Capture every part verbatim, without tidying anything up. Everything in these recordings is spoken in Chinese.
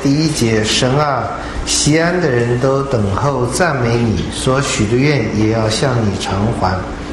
第一节，神啊，西安的人都等候赞美你，所许的愿也要向你偿还。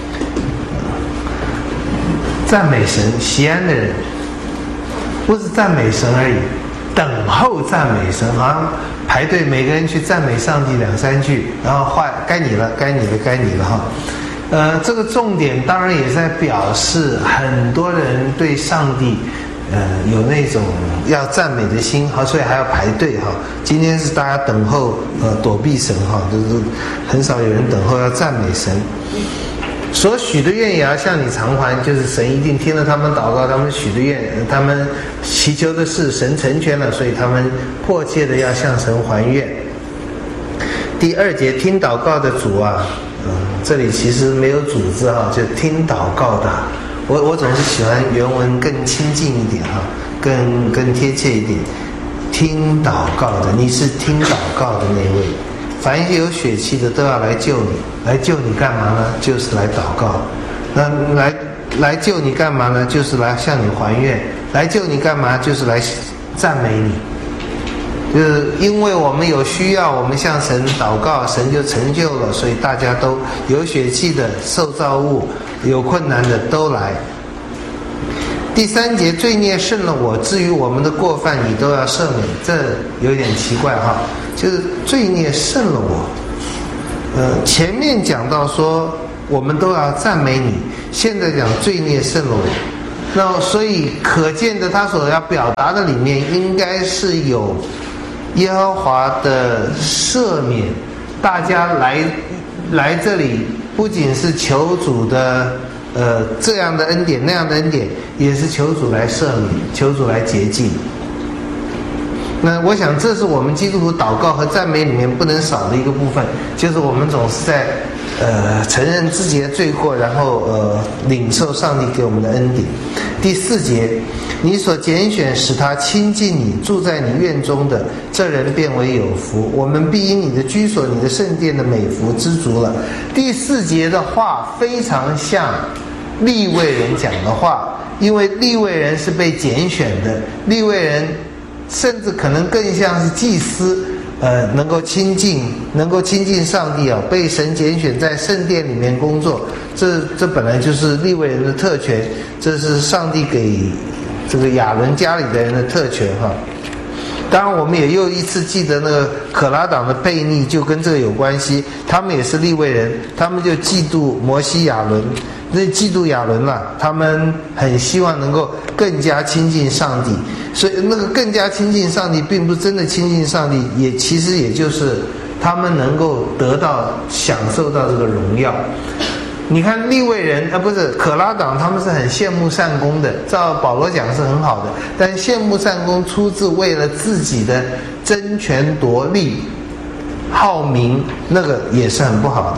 赞美神，西安的人不是赞美神而已，等候赞美神，好像排队每个人去赞美上帝两三句，然后换该你了，该你了，该你了哈。呃，这个重点当然也在表示很多人对上帝呃有那种要赞美的心，好，所以还要排队哈。今天是大家等候呃躲避神哈，就是很少有人等候要赞美神。所许的愿也要向你偿还，就是神一定听了他们祷告，他们许的愿，他们祈求的事神成全了，所以他们迫切的要向神还愿。第二节，听祷告的主啊，嗯，这里其实没有主字哈，就听祷告的。我我总是喜欢原文更亲近一点哈，更更贴切一点。听祷告的，你是听祷告的那位。凡一有血气的都要来救你，来救你干嘛呢？就是来祷告。那来来救你干嘛呢？就是来向你还愿。来救你干嘛？就是来赞美你。就是因为我们有需要，我们向神祷告，神就成就了，所以大家都有血气的受造物，有困难的都来。第三节，罪孽胜了我，至于我们的过犯你都要赦免。这有点奇怪哈，就是罪孽胜了我。呃，前面讲到说我们都要赞美你，现在讲罪孽胜了我。那所以可见的他所要表达的里面应该是有耶和华的赦免，大家来来这里不仅是求主的呃这样的恩典那样的恩典，也是求主来赦免，求主来洁净。那我想这是我们基督徒祷告和赞美里面不能少的一个部分，就是我们总是在呃承认自己的罪过，然后呃领受上帝给我们的恩典。第四节，你所拣选使他亲近你，住在你院中的这人变为有福，我们必因你的居所你的圣殿的美福知足了。第四节的话非常像利未人讲的话，因为利未人是被拣选的，利未人甚至可能更像是祭司，呃，能够亲近，能够亲近上帝啊，被神拣选在圣殿里面工作，这这本来就是利未人的特权，这是上帝给这个亚伦家里的人的特权哈。当然，我们也又一次记得那个可拉党的悖逆，就跟这个有关系。他们也是利未人，他们就嫉妒摩西亚伦，那嫉妒亚伦了，他们很希望能够更加亲近上帝。所以那个更加亲近上帝，并不是真的亲近上帝，也其实也就是他们能够得到享受到这个荣耀。你看利未人啊，不是可拉党，他们是很羡慕善功的，照保罗讲是很好的，但羡慕善功出自为了自己的争权夺利、好名，那个也是很不好的。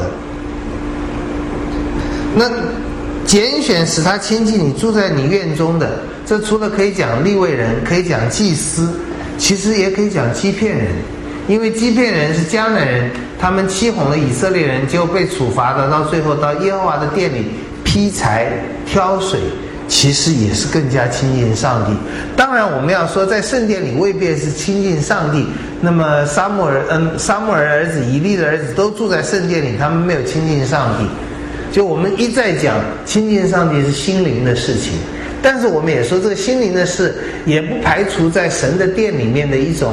那拣选使他亲近你，住在你院中的，这除了可以讲利未人，可以讲祭司，其实也可以讲欺骗人。因为欺骗人是迦南人，他们欺哄了以色列人，结果被处罚的，到最后到耶和华的殿里劈柴挑水，其实也是更加亲近上帝。当然我们要说在圣殿里未必是亲近上帝，那么撒母耳嗯撒母耳的儿子以利的儿子都住在圣殿里，他们没有亲近上帝。就我们一再讲亲近上帝是心灵的事情，但是我们也说这个心灵的事也不排除在神的殿里面的一种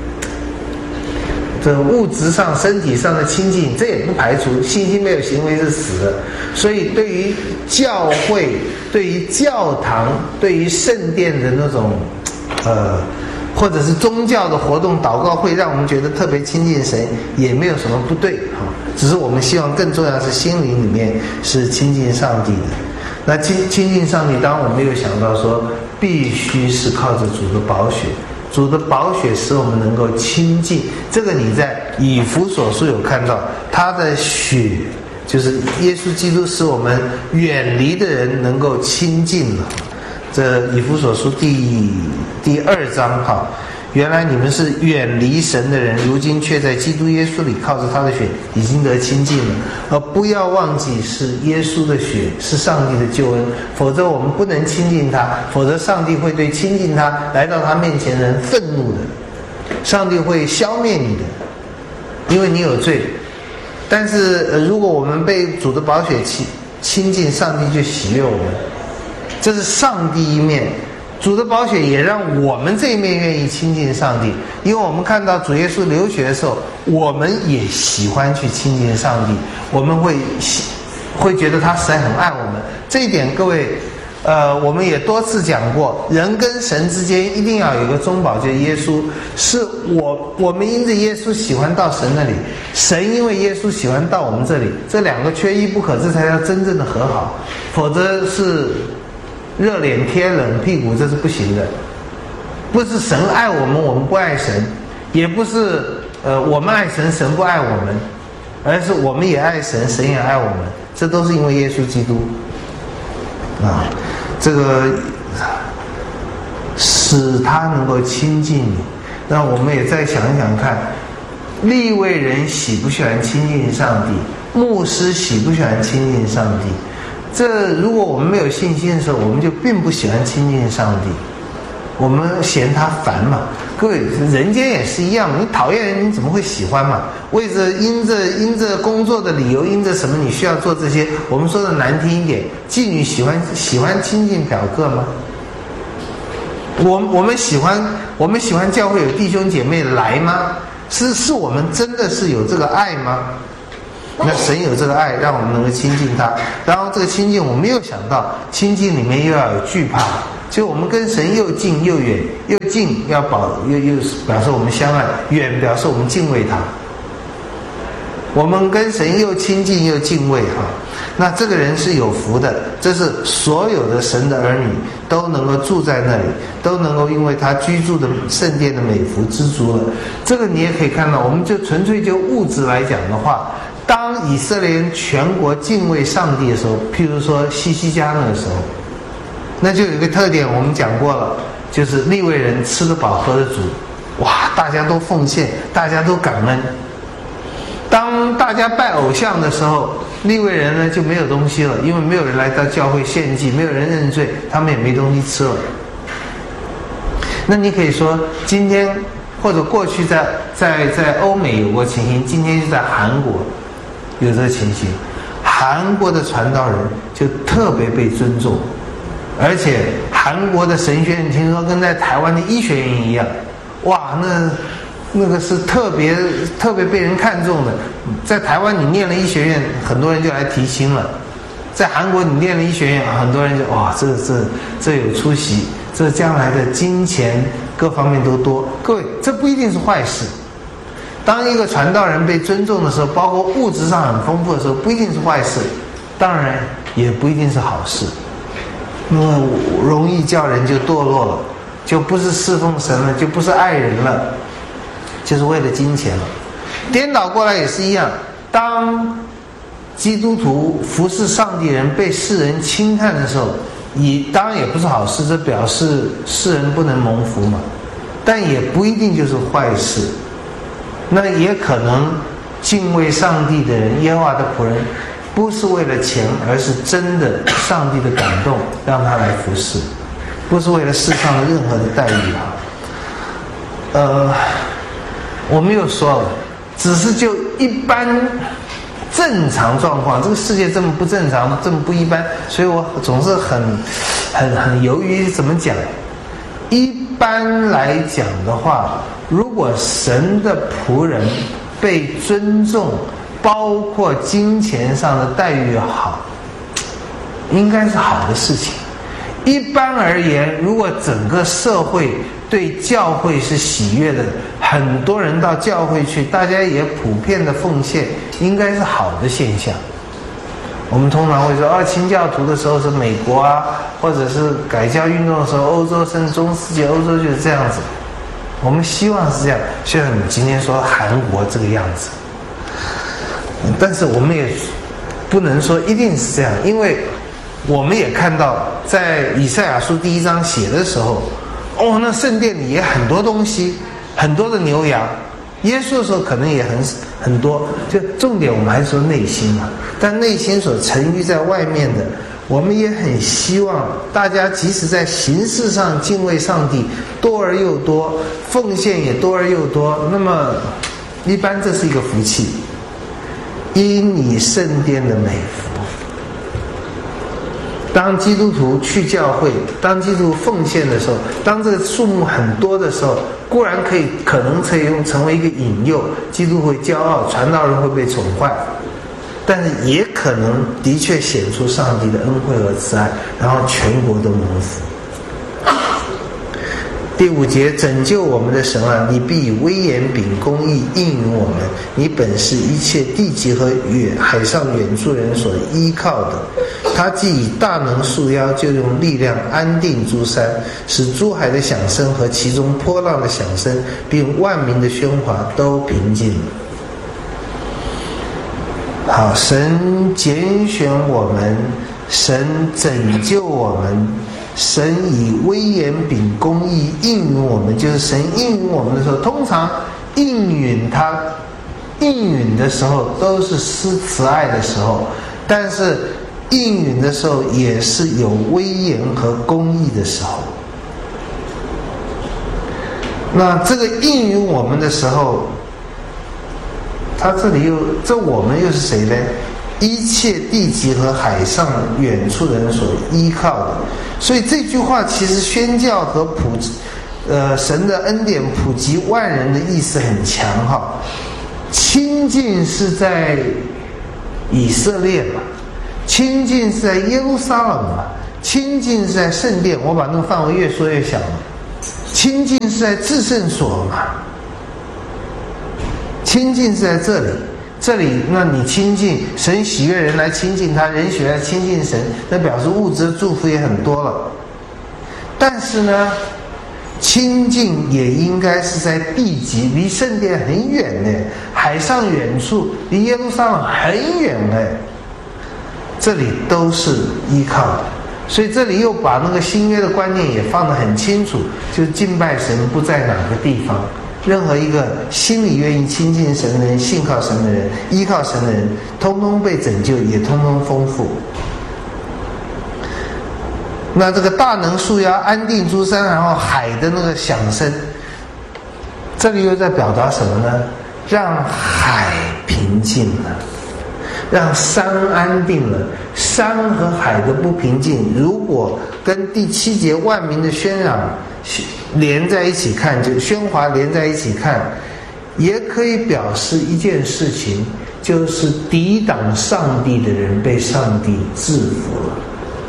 这物质上身体上的亲近，这也不排除。信心没有行为是死的，所以对于教会、对于教堂、对于圣殿的那种呃或者是宗教的活动祷告会，让我们觉得特别亲近神，也没有什么不对哈。只是我们希望更重要是心灵里面是亲近上帝的。那亲亲近上帝，当然我们又想到说必须是靠着主的宝血，主的宝血使我们能够亲近。这个你在以弗所书有看到，他的血就是耶稣基督使我们远离的人能够亲近了。这以弗所书第第二章哈，原来你们是远离神的人，如今却在基督耶稣里靠着他的血已经得亲近了。而不要忘记是耶稣的血，是上帝的救恩，否则我们不能亲近他，否则上帝会对亲近他来到他面前的人愤怒的。 上帝会消灭你的，因为你有罪。但是、呃、如果我们被主的宝血亲亲近，上帝就喜悦我们，这是上帝一面。主的宝血也让我们这一面愿意亲近上帝，因为我们看到主耶稣流血的时候，我们也喜欢去亲近上帝，我们会会觉得他实在很爱我们。这一点各位呃，我们也多次讲过，人跟神之间一定要有一个中保，就是耶稣。是我我们因着耶稣喜欢到神那里，神因为耶稣喜欢到我们这里，这两个缺一不可，这才叫真正的和好。否则是热脸贴冷屁股，这是不行的。不是神爱我们，我们不爱神，也不是呃我们爱神，神不爱我们，而是我们也爱神，神也爱我们，这都是因为耶稣基督啊，这个使他能够亲近你。那我们也再想想看，利未人喜不喜欢亲近上帝？牧师喜不喜欢亲近上帝？这如果我们没有信心的时候，我们就并不喜欢亲近上帝，我们嫌他烦嘛。各位，人间也是一样，你讨厌人，你怎么会喜欢嘛？为着因着因着工作的理由，因着什么你需要做这些？我们说的难听一点，妓女喜欢喜欢亲近表哥吗？我我们喜欢我们喜欢教会有弟兄姐妹来吗？是是我们真的是有这个爱吗？那神有这个爱，让我们能够亲近他。然后这个亲近，我们又想到亲近里面又要有惧怕，就我们跟神又近又远，又近要保又又表示我们相爱，远表示我们敬畏他。我们跟神又亲近又敬畏哈，那这个人是有福的。这是所有的神的儿女都能够住在那里，都能够因为他居住的圣殿的美福知足了。这个你也可以看到，我们就纯粹就物质来讲的话，当以色列人全国敬畏上帝的时候，譬如说西西家那个时候，那就有一个特点，我们讲过了，就是利未人吃得饱喝得足，哇，大家都奉献，大家都感恩。当大家拜偶像的时候，利未人呢就没有东西了，因为没有人来到教会献祭，没有人认罪，他们也没东西吃了。那你可以说，今天或者过去在在在欧美有过情形，今天就在韩国有这个情形。韩国的传道人就特别被尊重，而且韩国的神学院听说跟在台湾的医学院一样，哇，那那个是特别特别被人看重的。在台湾你念了医学院，很多人就来提亲了；在韩国你念了医学院，很多人就哇，这这这有出息，这将来的金钱各方面都多。各位，这不一定是坏事。当一个传道人被尊重的时候，包括物质上很丰富的时候，不一定是坏事，当然也不一定是好事。那么容易叫人就堕落了，就不是侍奉神了，就不是爱人了，就是为了金钱了。颠倒过来也是一样，当基督徒服侍上帝人被世人轻看的时候，也当然也不是好事，这表示世人不能蒙福嘛，但也不一定就是坏事。那也可能敬畏上帝的人，耶和华的仆人，不是为了钱，而是真的上帝的感动让他来服侍，不是为了世上的任何的待遇哈。呃，我们又说了，只是就一般正常状况，这个世界这么不正常，这么不一般，所以我总是很很很犹豫怎么讲。一般来讲的话，如果神的仆人被尊重，包括金钱上的待遇好，应该是好的事情。一般而言，如果整个社会对教会是喜悦的，很多人到教会去，大家也普遍的奉献，应该是好的现象。我们通常会说，哦，清教徒的时候是美国啊，或者是改教运动的时候，欧洲甚至中世纪欧洲就是这样子。我们希望是这样，就像你今天说韩国这个样子。但是我们也不能说一定是这样，因为我们也看到在以赛亚书第一章写的时候，哦，那圣殿里也很多东西，很多的牛羊。耶稣的时候可能也很很多，就重点我们还是说内心嘛。但内心所沉郁在外面的， 我们也很希望大家即使在形式上敬畏上帝多而又多，奉献也多而又多，那么一般这是一个福气，因你圣殿的美福。当基督徒去教会，当基督徒奉献的时候，当这个数目很多的时候，固然可以可能可以用成为一个引诱，基督会骄傲，传道人会被宠坏，但是也可能的确显出上帝的恩惠和慈爱，然后全国都蒙福。第五节，拯救我们的神啊，你必以威严秉公义应允我们，你本是一切地极和远海上远处人所依靠的。他既以大能束腰，就用力量安定诸山，使诸海的响声和其中波浪的响声，并万民的喧哗都平静了。好，神拣选我们，神拯救我们，神以威严秉公义应允我们。就是神应允我们的时候，通常应允他应允的时候都是施慈爱的时候，但是应允的时候也是有威严和公义的时候。那这个应允我们的时候，他这里又这我们又是谁呢？一切地极和海上远处的人所依靠的。所以这句话其实宣教和普呃神的恩典普及万人的意思很强哈。亲近是在以色列嘛，亲近是在耶路撒冷嘛，亲近是在圣殿，我把那个范围越说越小了。亲近是在至圣所嘛，亲近是在这里，这里那你亲近神，喜悦人来亲近他，人喜悦来亲近神，那表示物质的祝福也很多了。但是呢，亲近也应该是在地极，离圣殿很远呢，海上远处，离耶路撒冷很远呢，这里都是依靠的。所以这里又把那个新约的观念也放得很清楚，就是敬拜神不在哪个地方，任何一个心里愿意亲近神的人，信靠神的人，依靠神的人，通通被拯救，也通通丰富。那这个大能束腰安定诸山，然后海的那个响声，这里又在表达什么呢？让海平静了，让山安定了。山和海的不平静，如果跟第七节万民的喧嚷连在一起看，就喧哗连在一起看，也可以表示一件事情，就是抵挡上帝的人被上帝制服了。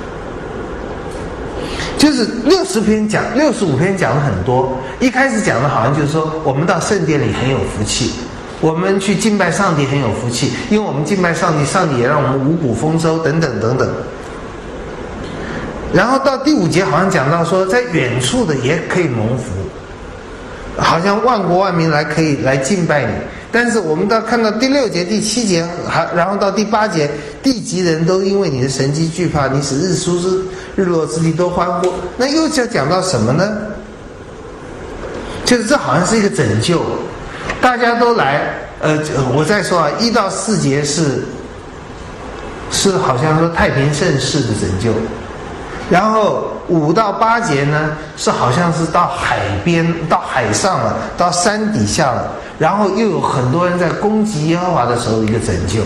就是六十篇讲六十五篇讲了很多，一开始讲的好像就是说我们到圣殿里很有福气，我们去敬拜上帝很有福气，因为我们敬拜上帝，上帝也让我们五谷丰收等等等等。然后到第五节好像讲到说，在远处的也可以蒙福，好像万国万民来可以来敬拜你。但是我们到看到第六节、第七节，还然后到第八节，地极人都因为你的神迹惧怕，你使日出之日落之地都欢呼。那又要讲到什么呢？就是这好像是一个拯救，大家都来。呃，我再说啊，一到四节是是好像说太平盛世的拯救。然后五到八节呢，是好像是到海边、到海上了，到山底下了，然后又有很多人在攻击耶和华的时候一个拯救。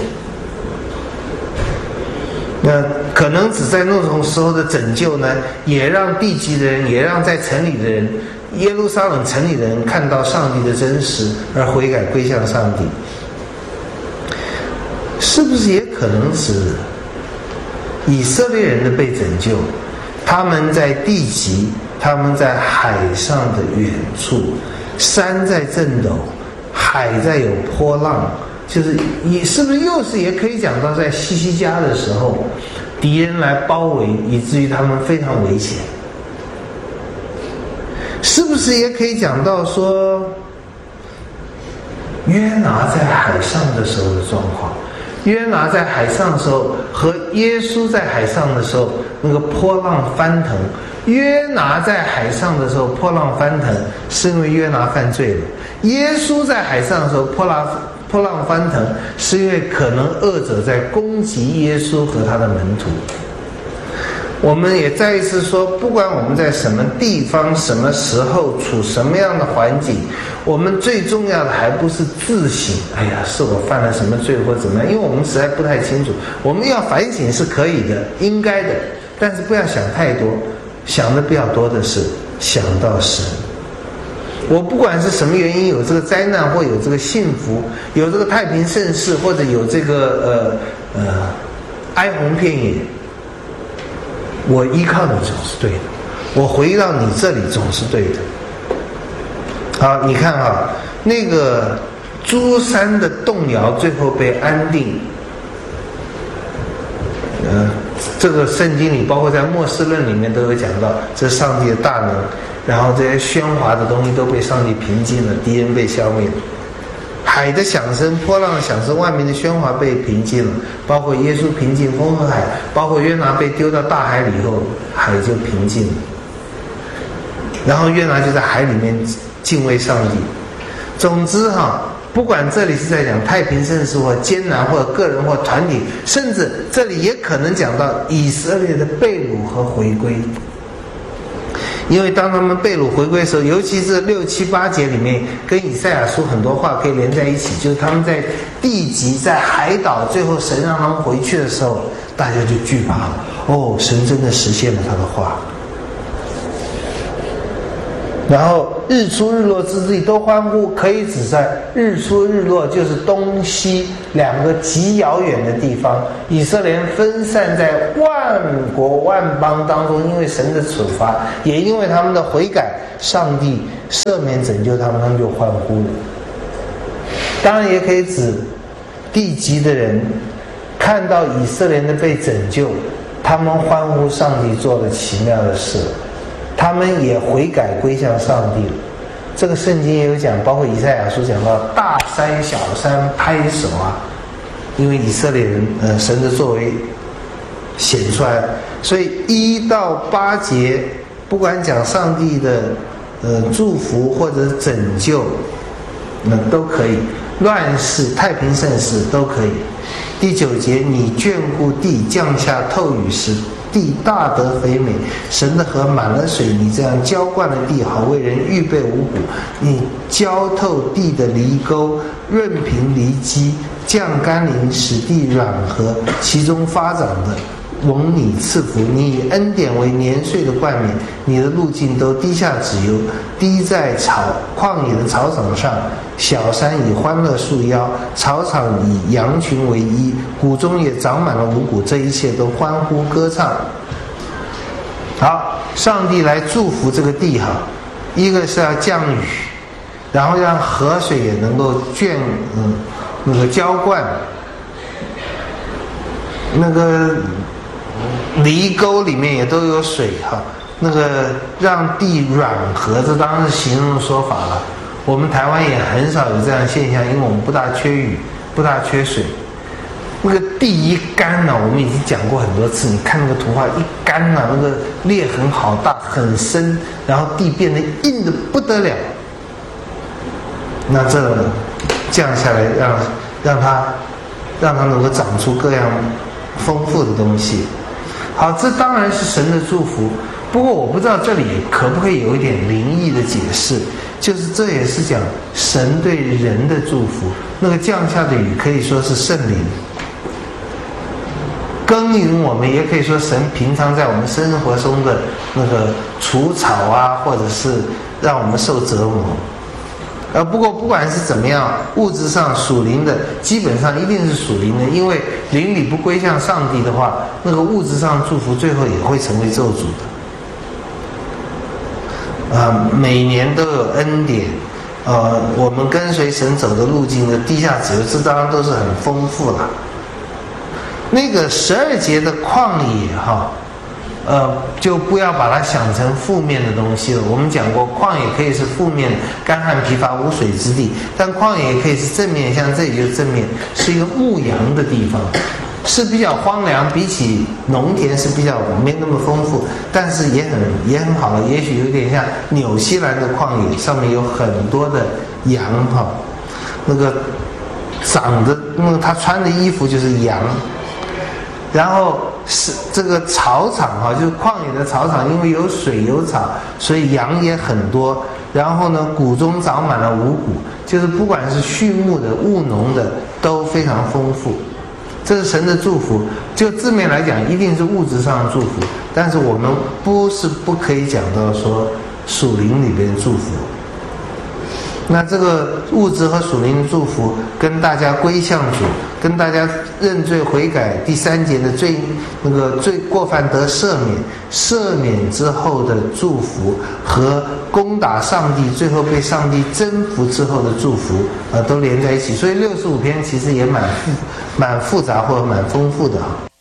那可能只在那种时候的拯救呢，也让地极的人，也让在城里的人，耶路撒冷城里的人看到上帝的真实，而悔改归向上帝。是不是也可能指以色列人的被拯救？他们在地极，他们在海上的远处，山在震抖，海在有波浪，就是你是不是又是也可以讲到在西西家的时候，敌人来包围，以至于他们非常危险？是不是也可以讲到说约拿在海上的时候的状况？约拿在海上的时候和耶稣在海上的时候，那个波浪翻腾。约拿在海上的时候波浪翻腾，是因为约拿犯罪了；耶稣在海上的时候波浪波浪翻腾，是因为可能恶者在攻击耶稣和他的门徒。 我们也再一次说，不管我们在什么地方、什么时候、处什么样的环境，我们最重要的还不是自省。哎呀，是我犯了什么罪或怎么样？因为我们实在不太清楚。我们要反省是可以的，应该的，但是不要想太多。想的比较多的是想到神。我不管是什么原因有这个灾难，或有这个幸福，有这个太平盛世，或者有这个呃呃哀鸿遍野。我依靠你总是对的，我回到你这里总是对的。好，你看啊，那个诸山的动摇最后被安定。呃，这个圣经里，包括在末世论里面都有讲到，这是上帝的大能，然后这些喧哗的东西都被上帝平静了，敌人被消灭了。海的响声，波浪的响声，外面的喧哗被平静了，包括耶稣平静风和海，包括约拿被丢到大海里以后，海就平静了。然后约拿就在海里面敬畏上帝。总之哈，不管这里是在讲太平盛世或艰难，或者个人或团体，甚至这里也可能讲到以色列的被掳和回归。因为当他们被掳回归的时候，尤其是六七八节里面跟以赛亚书很多话可以连在一起，就是他们在地极在海岛，最后神让他们回去的时候，大家就惧怕了。哦，神真的实现了他的话。然后日出日落之地都欢呼，可以指在日出日落就是东西两个极遥远的地方。以色列人分散在万国万邦当中，因为神的处罚，也因为他们的悔改，上帝赦免拯救他们，他们就欢呼了。当然也可以指地极的人看到以色列人的被拯救，他们欢呼上帝做了奇妙的事，他们也悔改归向上帝了。这个圣经也有讲，包括以赛亚书讲到大山小山拍手啊，因为以色列人呃神的作为显出来，所以一到八节不管讲上帝的呃祝福或者拯救，那都可以，乱世太平盛世都可以。第九节，你眷顾地，降下透雨时，地大得肥美，神的河满了水，你这样浇灌了地，好为人预备五谷。你浇透地的犁沟，润平犁基，降甘霖，使地软和，其中发长的蒙你赐福。你以恩典为年岁的冠冕，你的路径都滴下脂油，滴在草旷野的草场上。小山以欢乐束腰，草场以羊群为衣，谷中也长满了五谷，这一切都欢呼歌唱。好，上帝来祝福这个地哈，一个是要降雨，然后让河水也能够眷嗯那个浇灌，那个犁沟里面也都有水哈，那个让地软和，这当然是形容的说法了。我们台湾也很少有这样的现象，因为我们不大缺雨，不大缺水。那个地一干呢，我们已经讲过很多次，你看那个图画一干呢，那个裂痕好大很深，然后地变得硬的不得了。那这降下来让让它让它能够长出各样丰富的东西。好，这当然是神的祝福。不过我不知道这里可不可以有一点灵异的解释，就是这也是讲神对人的祝福。那个降下的雨可以说是圣灵耕耘我们，也可以说神平常在我们生活中的那个除草啊，或者是让我们受折磨。呃，不过不管是怎么样，物质上属灵的基本上一定是属灵的，因为灵里不归向上帝的话，那个物质上祝福最后也会成为咒诅的。啊、呃，每年都有恩典，呃，我们跟随神走的路径的地下指这当然都是很丰富了。那个十二节的旷野哈，呃，就不要把它想成负面的东西了。我们讲过，旷野可以是负面、干旱疲乏、无水之地，但旷野也可以是正面，像这里就是正面，是一个牧羊的地方。是比较荒凉，比起农田是比较没那么丰富，但是也很也很好了。也许有点像纽西兰的旷野，上面有很多的羊哈，那个长的那个他穿的衣服就是羊，然后是这个草场哈，就是旷野的草场，因为有水有草，所以羊也很多。然后呢，谷中长满了五谷，就是不管是畜牧的、务农的都非常丰富。这是神的祝福，就字面来讲，一定是物质上的祝福。但是我们不是不可以讲到说属灵里边的祝福。那这个物质和属灵的祝福，跟大家归向主，跟大家认罪悔改，第三节的罪那个罪过犯得赦免，赦免之后的祝福，和攻打上帝，最后被上帝征服之后的祝福，呃，都连在一起。所以六十五篇其实也蛮复蛮复杂或者蛮丰富的哈。